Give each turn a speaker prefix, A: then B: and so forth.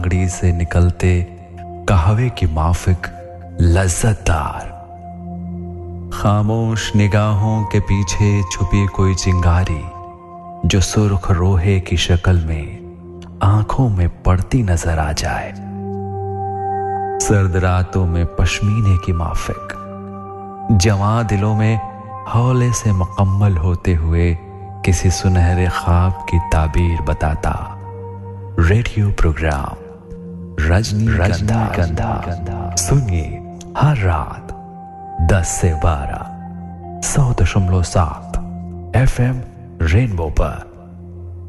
A: अंगड़ी से निकलते कहवे की माफिक लज्जतदार। खामोश निगाहों के पीछे छुपी कोई चिंगारी जो सुर्ख रोहे की शक्ल में आंखों में पड़ती नजर आ जाए। सर्द रातों में पश्मीने की माफिक जवां दिलों में हौले से मुकम्मल होते हुए किसी सुनहरे ख्वाब की ताबीर बताता रेडियो प्रोग्राम रजनीगंधा। सुनिए हर रात 10 से 12 100.7 FM रेनबो पर।